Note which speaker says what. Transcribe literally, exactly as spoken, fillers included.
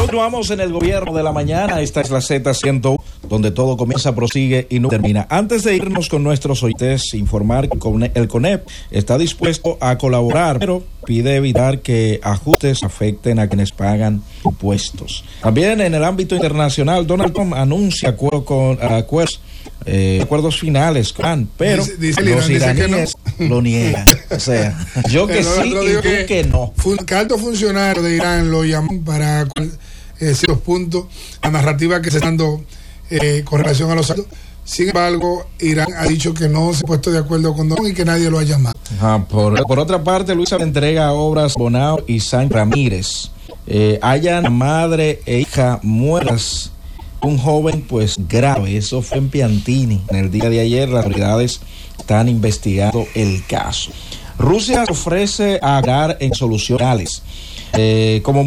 Speaker 1: Continuamos en el gobierno de la mañana. Esta es la Z ciento uno, donde todo comienza, prosigue y no termina. Antes de irnos con nuestros oyentes, informar que el CONEP está dispuesto a colaborar, pero pide evitar que ajustes afecten a quienes pagan impuestos. También en el ámbito internacional, Donald Trump anuncia acuerdos con acuerdos, eh, acuerdos finales, con, pero dice, dice los Irán, iraníes no. lo niegan. O sea, yo que sí y tú que, que no.
Speaker 2: Un alto funcionario de Irán lo llamó para eh, ciertos puntos, la narrativa que se está dando eh, con relación a los actos. Sin embargo, Irán ha dicho que no se ha puesto de acuerdo con Don y que nadie lo ha llamado.
Speaker 1: Ajá, por, por otra parte, Luisa entrega obras Bonao y San Ramírez. Eh, hayan madre e hija muertas. Un joven, pues grave. Eso fue en Piantini. En el día de ayer, las autoridades están investigando el caso. Rusia ofrece a hablar en soluciones. Eh, como